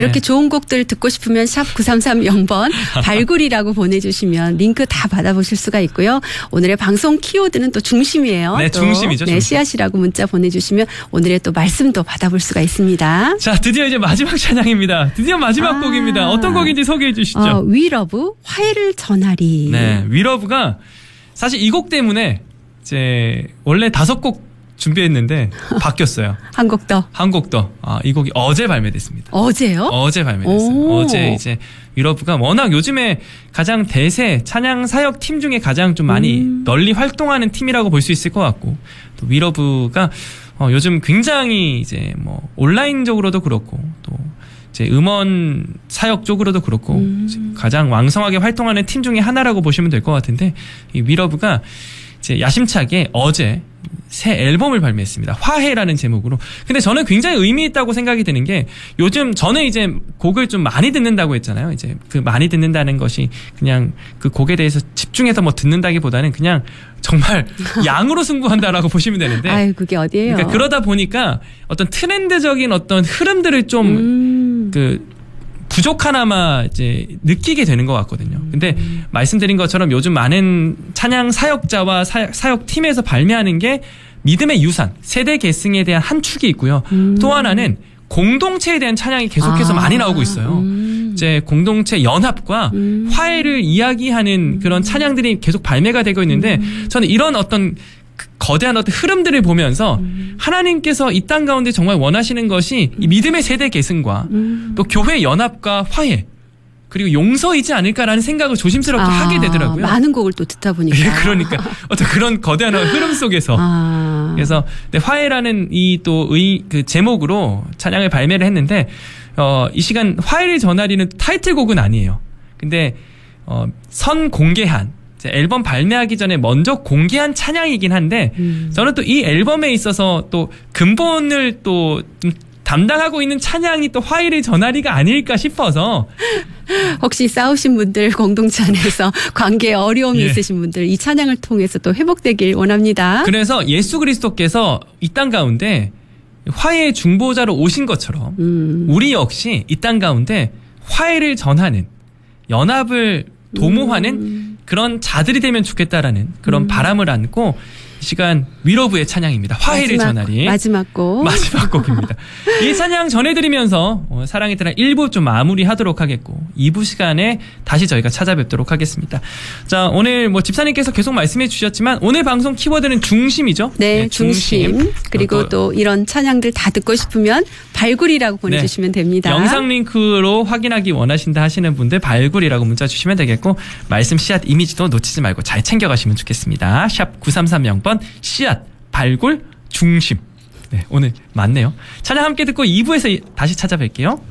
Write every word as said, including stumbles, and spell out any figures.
이렇게 네. 좋은 곡들 듣고 싶으면 샵 구삼삼영 번 발굴이라고 보내주시면 링크 다 받아보실 수가 있고요. 오늘의 방송 키워드는 또 중심이에요. 네, 또 중심이죠. 네, 중심. 씨앗이라고 문자 보내주시면 오늘의 또 말씀도 받아볼 수가 있습니다. 자, 드디어 이제 마지막 찬양입니다. 드디어 마지막 아. 곡입니다. 어떤 곡인지 소개해 주시죠. 어, We Love 화해를 전하리. 네, 위러브가 사실 이 곡 때문에 이제 원래 다섯 곡 준비했는데 바뀌었어요. 한 곡 더. 한 곡 더. 아, 이 곡이 어제 발매됐습니다. 어제요? 어제 발매됐어요. 오. 어제 이제 위러브가 워낙 요즘에 가장 대세 찬양 사역 팀 중에 가장 좀 많이 음. 널리 활동하는 팀이라고 볼 수 있을 것 같고, 또 위러브가 어, 요즘 굉장히 이제 뭐 온라인적으로도 그렇고 또 이제 음원 사역 쪽으로도 그렇고 음. 가장 왕성하게 활동하는 팀 중에 하나라고 보시면 될 것 같은데, 이 위러브가 이제 야심차게 어제 새 앨범을 발매했습니다. 화해라는 제목으로. 근데 저는 굉장히 의미 있다고 생각이 드는 게, 요즘 저는 이제 곡을 좀 많이 듣는다고 했잖아요. 이제 그 많이 듣는다는 것이 그냥 그 곡에 대해서 집중해서 뭐 듣는다기보다는 그냥 정말 양으로 승부한다라고 보시면 되는데. 아유, 그게 어디예요? 그러니까 그러다 보니까 어떤 트렌드적인 어떤 흐름들을 좀 음. 그 부족하나마 이제 느끼게 되는 것 같거든요. 근데 음. 말씀드린 것처럼 요즘 많은 찬양 사역자와 사역, 사역 팀에서 발매하는 게 믿음의 유산, 세대 계승에 대한 한 축이 있고요. 음. 또 하나는 공동체에 대한 찬양이 계속해서 아. 많이 나오고 있어요. 음. 이제 공동체 연합과 음. 화해를 이야기하는 그런 찬양들이 계속 발매가 되고 있는데, 음. 저는 이런 어떤 그 거대한 어떤 흐름들을 보면서 음. 하나님께서 이 땅 가운데 정말 원하시는 것이 이 믿음의 세대 계승과 음. 또 교회 연합과 화해, 그리고 용서이지 않을까라는 생각을 조심스럽게 아, 하게 되더라고요. 많은 곡을 또 듣다 보니까. 예, 그러니까 어떤 그런 거대한 흐름 속에서 아. 그래서 네, 화해라는 이 또 의 그 제목으로 찬양을 발매를 했는데, 어, 이 시간 화해를 전하리는 타이틀곡은 아니에요. 근데 어, 선 공개한 이제 앨범 발매하기 전에 먼저 공개한 찬양이긴 한데, 음. 저는 또 이 앨범에 있어서 또 근본을 또 좀 담당하고 있는 찬양이 또 화해를 전하리가 아닐까 싶어서. 혹시 싸우신 분들, 공동체 안에서 관계에 어려움이 예. 있으신 분들, 이 찬양을 통해서 또 회복되길 원합니다. 그래서 예수 그리스도께서 이 땅 가운데 화해의 중보자로 오신 것처럼 음. 우리 역시 이 땅 가운데 화해를 전하는, 연합을 도모하는 음. 그런 자들이 되면 좋겠다라는 그런 음. 바람을 안고 이 시간 위러브의 찬양입니다. 화해를 마지막, 전하리. 마지막 곡. 마지막 곡입니다. 이 찬양 전해드리면서 어, 사랑의 때랑 일 부 좀 마무리하도록 하겠고, 이 부 시간에 다시 저희가 찾아뵙도록 하겠습니다. 자, 오늘 뭐 집사님께서 계속 말씀해 주셨지만 오늘 방송 키워드는 중심이죠. 네, 중심. 그리고 어, 또 또 이런 찬양들 다 듣고 싶으면 발굴이라고 보내주시면 됩니다. 영상 링크로 확인하기 원하신다 하시는 분들 발굴이라고 문자 주시면 되겠고, 말씀 씨앗 이미지도 놓치지 말고 잘 챙겨가시면 좋겠습니다. 샵 구삼삼영 번 씨앗 발굴 중심. 네, 오늘 맞네요. 찬양 함께 듣고 이 부에서 다시 찾아뵐게요.